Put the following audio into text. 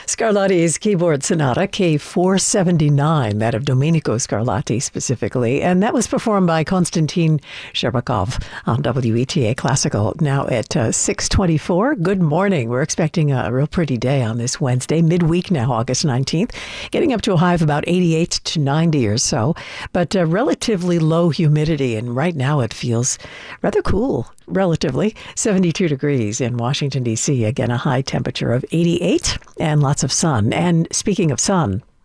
Scarlatti's keyboard sonata, K479, that of Domenico Scarlatti specifically, and that was performed by Konstantin Sherbakov on WETA Classical. Now at 6:24. Good morning. We're expecting a real pretty day on this Wednesday, midweek now, August 19th, getting up to a high of about 88 to 90 or so, but relatively low humidity, and right now it feels rather cool. Relatively 72 degrees in Washington, D.C. Again, a high temperature of 88 and lots of sun. And speaking of sun,